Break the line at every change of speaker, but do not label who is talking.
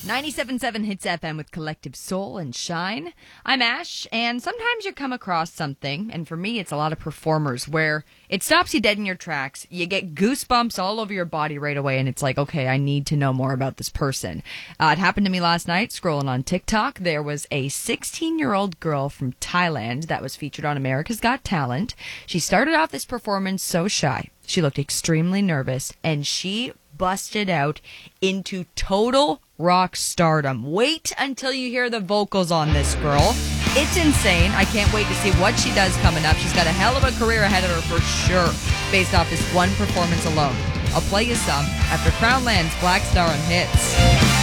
97.7 Hits FM with Collective Soul and Shine. I'm Ash, and sometimes you come across something, and for me it's a lot of performers, where it stops you dead in your tracks, you get goosebumps all over your body right away, and it's like, okay, I need to know more about this person. It happened to me last night, scrolling on TikTok. There was a 16-year-old girl from Thailand that was featured on America's Got Talent. She started off this performance so shy. She looked extremely nervous, and she busted out into total rock stardom. Wait until you hear the vocals on this girl. It's insane. I can't wait to see what she does coming up. She's got a hell of a career ahead of her for sure, based off this one performance alone. I'll play you some after Crown Land's Black Star on Hits.